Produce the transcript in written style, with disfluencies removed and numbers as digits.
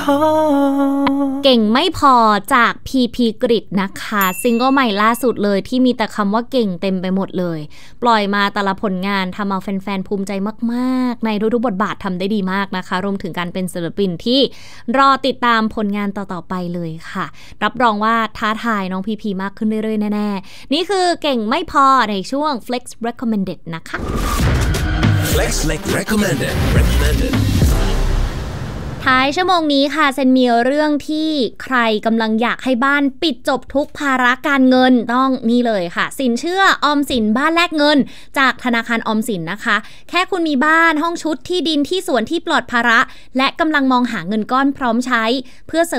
เก่งไม่พอจาก PP Grid นะคะซิงเกิลใหม่ล่าสุดเลยที่มีแต่คำว่าเก่งเต็มไปหมดเลยปล่อยมาแต่ละผลงานทำเอาแฟนๆภูมิใจมากๆในทุกๆบทบาททำได้ดีมากนะคะรวมถึงการเป็นศิลปินที่รอติดตามผลงานต่อๆไปเลยค่ะรับรองว่าท้าทายน้อง PP มากขึ้นเรื่อยๆแน่ๆนี่คือเก่งไม่พอในช่วง Flex Recommended นะคะ Flex Recommended ท้ายชั่วโมงนี้ค่ะเซนมีเรื่องที่ใครกำลังอยากให้บ้านปิดจบทุกภาระการเงินต้องนี่เลยค่ะสินเชื่อออมสินบ้านแลกเงินจากธนาคารออมสินนะคะแค่คุณมีบ้านห้องชุดที่ดินที่สวนที่ปลอดภาระและกำลังมองหาเงินก้อนพร้อมใช้เพื่อเสริม